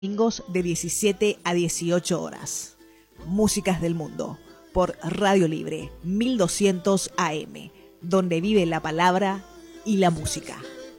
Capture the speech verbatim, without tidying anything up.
Domingos de diecisiete a dieciocho horas. Músicas del Mundo por Radio Libre mil doscientos A M, donde vive la palabra y la música.